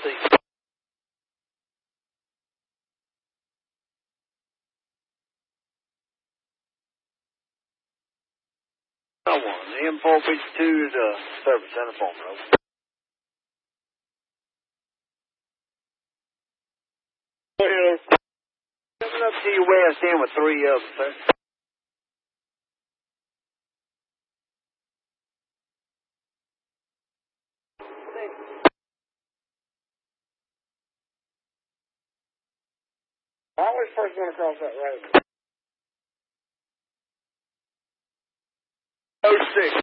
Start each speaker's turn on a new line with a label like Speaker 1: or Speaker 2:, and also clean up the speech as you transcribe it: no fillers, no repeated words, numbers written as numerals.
Speaker 1: see. I won. The M452 is a service center for me. Coming up to your west end with 3 of them, sir. Always first one across that road. 06.